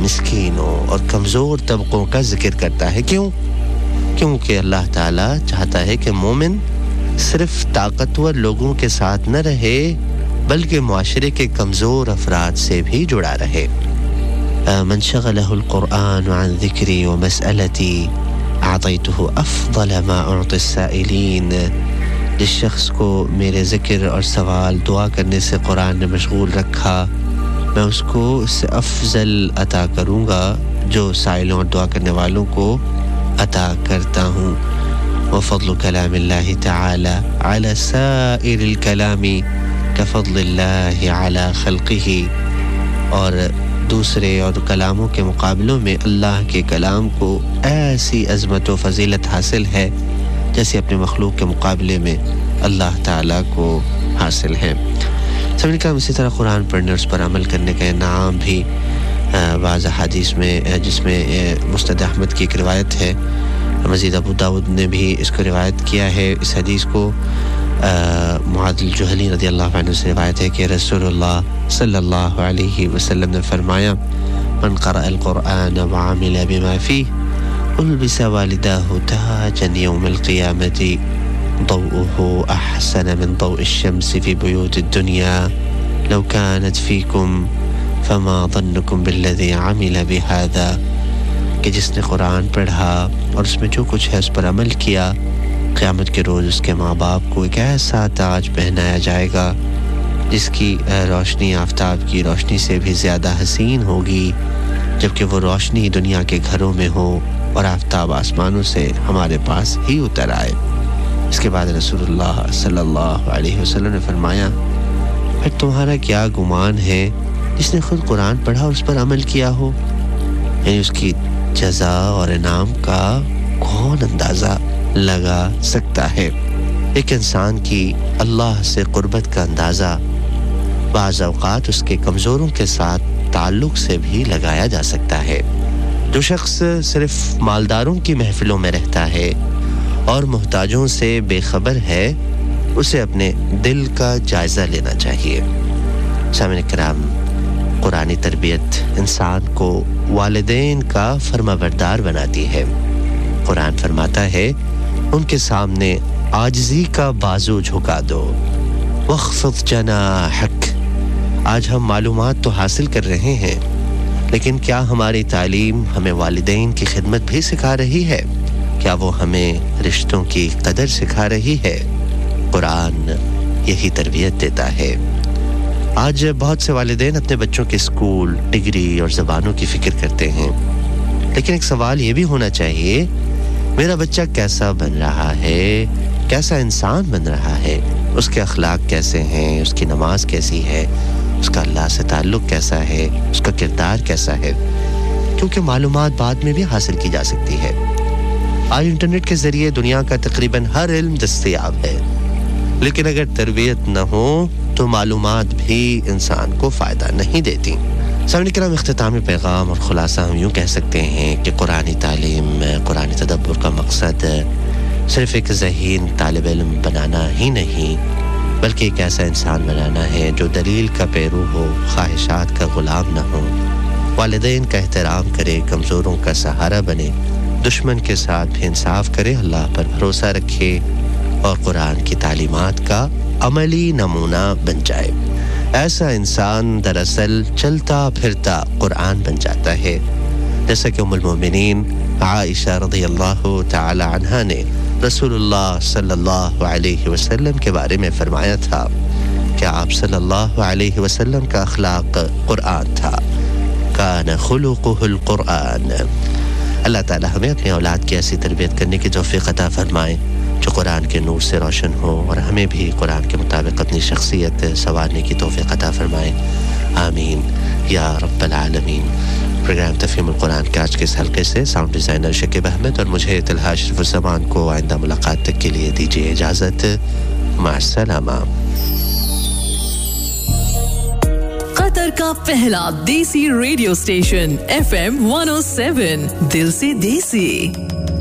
مسکینوں اور کمزور طبقوں کا ذکر کرتا ہے کیونکہ اللہ تعالی چاہتا ہے کہ مومن صرف طاقتور لوگوں کے ساتھ نہ رہے بلکہ معاشرے کے کمزور افراد سے بھی جڑا رہے من شغله القرآن عن ذکری ومسألتی اعطیته افضل ما اعطی السائلین جس شخص کو میرے ذکر اور سوال دعا کرنے سے قرآن نے مشغول رکھا میں اس کو اس سے افضل عطا کروں گا جو سائلوں اور دعا کرنے والوں کو عطا کرتا ہوں وفضل کلام اللہ تعالی علی سائر الکلام کفضل اللہ علی خلقہ اور دوسرے اور کلاموں کے مقابلوں میں اللہ کے کلام کو ایسی عظمت و فضیلت حاصل ہے جیسے اپنے مخلوق کے مقابلے میں اللہ تعالیٰ کو حاصل ہے سمجھ کا اسی طرح قرآن پڑھنے اور اس پر عمل کرنے کا انعام بھی بعض حدیث میں جس میں مسند احمد کی ایک روایت ہے مزید ابو داود نے بھی اس کو روایت کیا ہے اس حدیث کو معاذ الجہلی رضی اللہ عنہ سے روایت ہے کہ رسول اللہ صلی اللہ علیہ وسلم نے فرمایا من قرأ القرآن وعمل بما فيه ألبس والداه تاجا يوم القيامة ضوءه أحسن من ضوء الشمس في بيوت الدنيا لو كانت فيكم فما ظنكم بالذي عمل بهذا کہ جس نے قرآن پڑھا اور اس میں جو کچھ ہے اس پر عمل کیا قیامت کے روز اس کے ماں باپ کو ایک ایسا تاج پہنایا جائے گا جس کی روشنی آفتاب کی روشنی سے بھی زیادہ حسین ہوگی جبکہ وہ روشنی دنیا کے گھروں میں ہو اور آفتاب آسمانوں سے ہمارے پاس ہی اتر آئے اس کے بعد رسول اللہ صلی اللہ علیہ وسلم نے فرمایا پھر تمہارا کیا گمان ہے جس نے خود قرآن پڑھا اور اس پر عمل کیا ہو یعنی اس کی جزا اور انعام کا کون اندازہ لگا سکتا ہے ایک انسان کی اللہ سے قربت کا اندازہ بعض اوقات اس کے کمزوروں کے ساتھ تعلق سے بھی لگایا جا سکتا ہے جو شخص صرف مالداروں کی محفلوں میں رہتا ہے اور محتاجوں سے بے خبر ہے اسے اپنے دل کا جائزہ لینا چاہیے سامعین کرام قرآنی تربیت انسان کو والدین کا فرمانبردار بناتی ہے قرآن فرماتا ہے ان کے سامنے عاجزی کا بازو جھکا دو واخفض جناحک آج ہم معلومات تو حاصل کر رہے ہیں لیکن کیا ہماری تعلیم ہمیں والدین کی خدمت بھی سکھا رہی ہے کیا وہ ہمیں رشتوں کی قدر سکھا رہی ہے قرآن یہی تربیت دیتا ہے آج بہت سے والدین اپنے بچوں کے اسکول ڈگری اور زبانوں کی فکر کرتے ہیں لیکن ایک سوال یہ بھی ہونا چاہیے میرا بچہ کیسا بن رہا ہے کیسا انسان بن رہا ہے اس کے اخلاق کیسے ہیں اس کی نماز کیسی ہے اس کا اللہ سے تعلق کیسا ہے اس کا کردار کیسا ہے کیونکہ معلومات بعد میں بھی حاصل کی جا سکتی ہے آج انٹرنیٹ کے ذریعے دنیا کا تقریباً ہر علم دستیاب ہے لیکن اگر تربیت نہ ہو تو معلومات بھی انسان کو فائدہ نہیں دیتی سامعین کرام اختتامی پیغام اور خلاصہ ہم یوں کہہ سکتے ہیں کہ قرآنی تعلیم قرآنی تدبر کا مقصد صرف ایک ذہین طالب علم بنانا ہی نہیں بلکہ ایک ایسا انسان بنانا ہے جو دلیل کا پیرو ہو خواہشات کا غلام نہ ہو والدین کا احترام کرے کمزوروں کا سہارا بنے دشمن کے ساتھ بھی انصاف کرے اللہ پر بھروسہ رکھے اور قرآن کی تعلیمات کا عملی نمونہ بن جائے ایسا انسان دراصل چلتا پھرتا قرآن بن جاتا ہے جیسا کہ ام المؤمنین عائشہ رضی اللہ تعالی عنہا نے رسول اللہ صلی اللہ علیہ وسلم کے بارے میں فرمایا تھا کہ آپ صلی اللہ علیہ وسلم کا اخلاق قرآن تھا کان خلقہ القرآن اللہ تعالی ہمیں اپنی اولاد کی ایسی تربیت کرنے کی توفیق عطا فرمائے جو قرآن کے نور سے روشن ہو اور ہمیں بھی قرآن کے مطابق اپنی شخصیت سنوارنے کی توفیق عطا فرمائے آمین یا رب العالمین پروگرام تفہیم القرآن کے آج کے اس حلقے سے ساؤنڈ ڈیزائنر شکیب احمد اور مجھے طلحہ اشرف الزمان کو آئندہ ملاقات تک کے لیے دیجیے اجازت مع السلامہ قطر کا پہلا دیسی ریڈیو اسٹیشن FM 107 دل سے دیسی